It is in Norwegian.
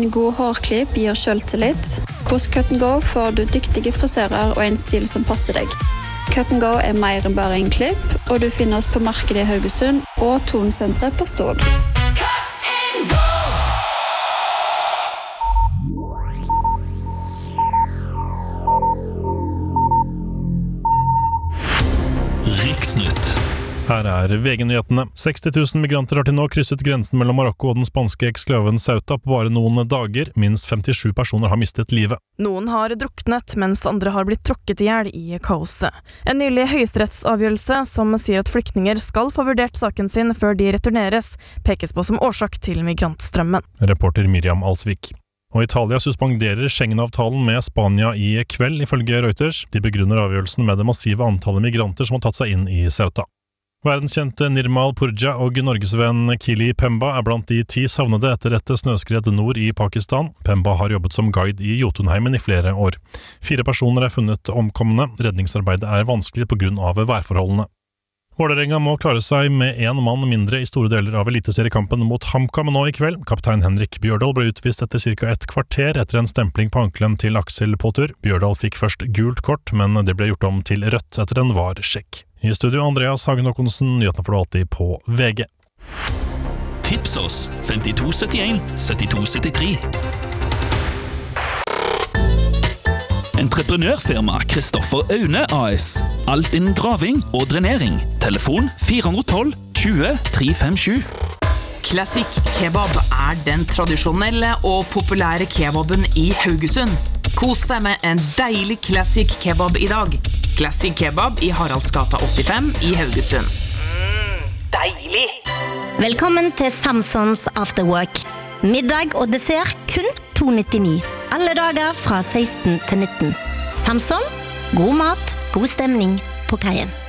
En god hårklipp gir selvtillit. Hos Cut & Go får du dyktige frisører og en stil som passer deg. Cut & Go mer enn bare en klipp, og du finner oss på markedet i Haugesund og Tonsenteret på Stord. Riksnytt. Her VG-nyhetene. 60 000 migranter har til nå krysset grensen mellom Marokko og den spanske eksklaven Ceuta på bare noen dager. Minst 57 personer har mistet livet. Noen har druknet, mens andre har blitt tråkket ihjel i kaoset. En nylig høyesterettsavgjørelse som sier at flyktninger skal få vurdert saken sin før de returneres, pekes på som årsak til migrantstrømmen. Reporter Miriam Alsvik. Og Italia suspenderer Schengen-avtalen med Spania i kveld, ifølge Reuters. De begrunner avgjørelsen med det massive antallet migranter som har tatt seg inn i Ceuta. Verdenskjente Nirmal Purja og norgesvenn Kili Pemba blant de 10 savnede etter et snøskred nord i Pakistan. Pemba har jobbet som guide i Jotunheimen i flere år. 4 personer funnet omkomne. Redningsarbeidet vanskelig på grunn av værforholdene. Vålerenga må klare seg med 1 mann mindre i store deler av eliteseriekampen mot HamKam nå i kveld. Kaptein Henrik Bjørdal ble utvist etter ca. et kvarter etter en stempling på ankelen til Aksel Påtur. Bjørdal fikk først gult kort, men det ble gjort om til rødt etter en VAR-sjekk. I studio Andreas Hagen Håkonsen, nyhetene får du alltid på VG. Tips oss 5271 7273. Entreprenørfirma Kristoffer Aune AS. Alt innen graving og drenering. Telefon 412 20 357. Classic Kebab den tradisjonelle og populære kebaben i Haugesund. Kos deg med en deilig Classic Kebab i dag. Classic Kebab i Haraldsgata 85 i Haugesund. Deilig! Velkommen til Samsons Afterwork. Middag og dessert kun 2,99. Alle dager fra 16 til 19. Samson, god mat, god stemning på kaien.